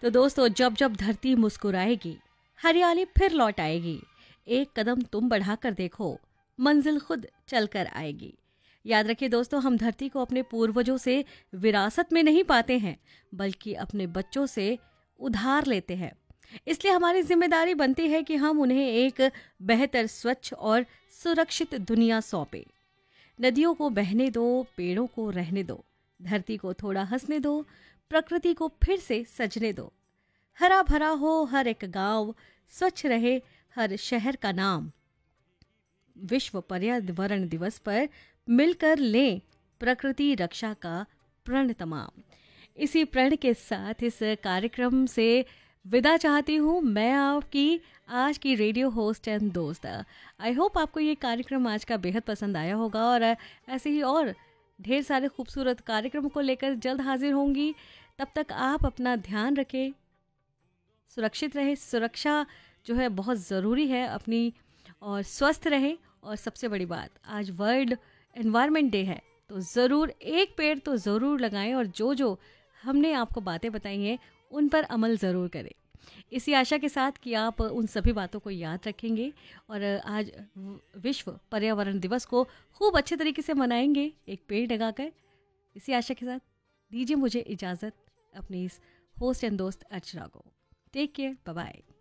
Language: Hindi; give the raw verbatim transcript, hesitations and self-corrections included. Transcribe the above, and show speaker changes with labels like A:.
A: तो दोस्तों, जब जब धरती मुस्कुराएगी, हरियाली फिर लौट आएगी। एक कदम तुम बढ़ाकर देखो, मंजिल खुद चलकर आएगी। याद रखिए दोस्तों, हम धरती को अपने पूर्वजों से विरासत में नहीं पाते हैं, बल्कि अपने बच्चों से उधार लेते हैं। इसलिए हमारी जिम्मेदारी बनती है कि हम उन्हें एक बेहतर, स्वच्छ और सुरक्षित दुनिया सौंपे। नदियों को बहने दो, पेड़ों को रहने दो, धरती को थोड़ा हंसने दो, प्रकृति को फिर से सजने दो। हरा भरा हो हर एक गांव, स्वच्छ रहे हर शहर का नाम। विश्व पर्यावरण दिवस पर मिलकर लें प्रकृति रक्षा का प्रण तमाम। इसी प्रण के साथ इस कार्यक्रम से विदा चाहती हूँ मैं, आपकी आज की रेडियो होस्ट एंड दोस्त। आई होप आपको ये कार्यक्रम आज का बेहद पसंद आया होगा, और ऐसे ही और ढेर सारे खूबसूरत कार्यक्रमों को लेकर जल्द हाजिर होंगी। तब तक आप अपना ध्यान रखें, सुरक्षित रहें। सुरक्षा जो है बहुत ज़रूरी है अपनी, और स्वस्थ रहें। और सबसे बड़ी बात, आज वर्ल्ड एनवायरनमेंट डे है, तो ज़रूर एक पेड़ तो ज़रूर लगाएं, और जो जो हमने आपको बातें बताई हैं उन पर अमल ज़रूर करें। इसी आशा के साथ कि आप उन सभी बातों को याद रखेंगे और आज विश्व पर्यावरण दिवस को खूब अच्छे तरीके से मनाएंगे एक पेड़ लगाकर। इसी आशा के साथ दीजिए मुझे इजाज़त, अपनी इस होस्ट एंड दोस्त अर्चना को। Take care, bye bye.